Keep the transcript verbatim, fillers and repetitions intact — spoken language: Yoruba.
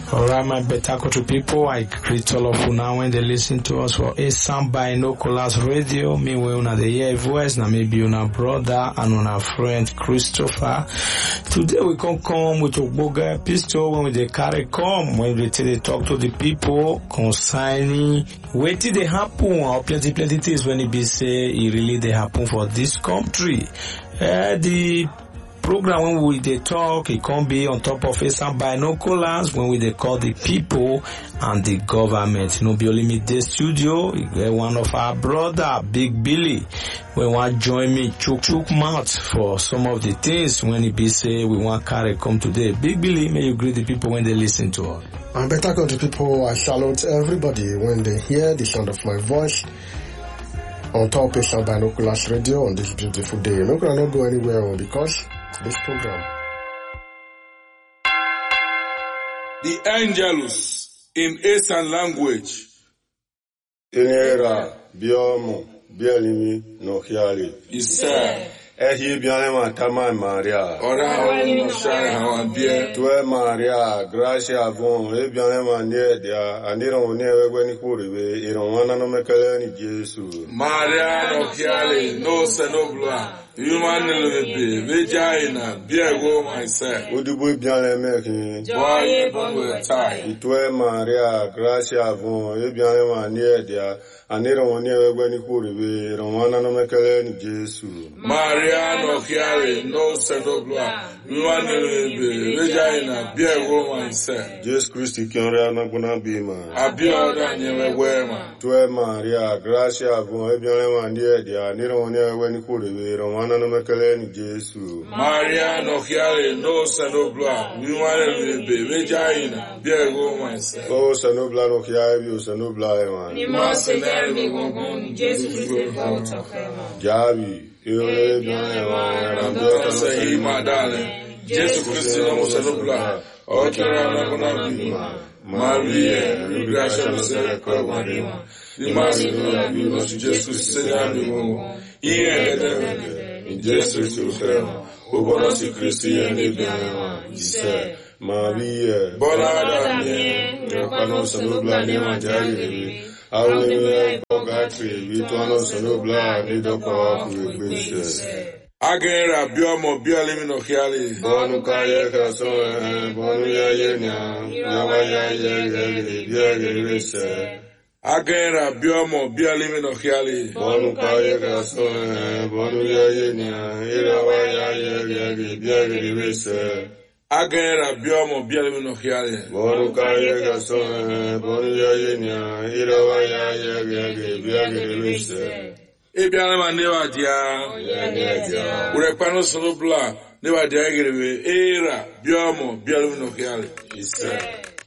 Alright, my better country people, I greet all of you now when they listen to us for a sound binoculars radio. Me when una the hear voice, now maybe una brother and una friend Christopher. Today we can come with a boga pistol when we they carry come when we they talk to the people concerning what did they happen or plenty plenty things when it be say it really they happen for this country. Uh, the program when we they talk, it can be on top of some binoculars when we they call the people and the government. No be only me the studio. One of our brother, Big Billy, we want join me chook chook mouth for some of the things when it be say we want carry come today. Big Billy, may you greet the people when they listen to us. And better country people, I salute everybody when they hear the sound of my voice on top of some binoculars radio on this beautiful day. You're not gonna not go anywhere because this program. The Angelus in Eastern language. Inera biomo bielimi no hiali. Isa. Ehi biane matama Maria. Ora hawani no shai hawan bie. Tue Maria, gracia avon, e biane manie dia, andiro one wegwe ni kuribe, iron wana no mekele ni Jesu. Maria no hiali, no senobla. Human lebe, vagina, biego myself. Udubu biane meki. Boye bonwe tai. Tue Maria, gracia avon, e biane manie dia, andiro one wegwe ni kuribe, iron wana no mekele ni Jesu. Maria no hiali, no senobla. Human lebe, vagina, biego myself. Jesus Christ kiore anaguna bima. Abioda nyewe wema. Tue Maria, gracia avon, e biane manie dia, andiro one wegwe ni kuribe, iron no mekele ni Jesu. Maria no hiale no sanobla. We want to be vagina. Biego myself. Oh sanobla no hiale bi sanobla eman. Ni mo senere mi gongon Jesu Christ volta kema. Jabi ere biane wa ramdo say madale. Jesu Christ no sanobla. Okera na kona bima. Maria, gracia no se recordarima. Ni mas no vivo Jesu se animo. E é in Jesus to Christ, who born us in Christi and Abraham, he said, Maria, Bola, Rapano, Sanobla, Nemajari, I will purgatory, we turn us Sanobla, need a powerful gracious. Agera, Biomo, Biolimino, Hiali, Bonu Kaya, Cason, Bonu Yayena, Yawaya, Yagari, Yagari, Agera biomo bialimi no hiali. Bonu kaya kason, bonu ya yenya, irawa ya yegi biagi rese. Agera biomo bialimi no hiali. Bonu kaya kason, bonu ya yenya, irawa ya yegi biagi rese. E bialima newa dia. Urepano sonobla newa dia egere era biomo bialimi no hiali. Isa.